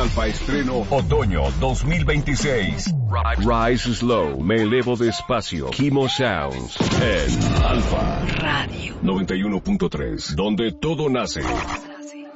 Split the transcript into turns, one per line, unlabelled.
Alfa estreno
Otoño 2026.
Rise Slow, me elevo despacio. Kimo Sounds en Alfa
Radio
91.3, donde todo nace.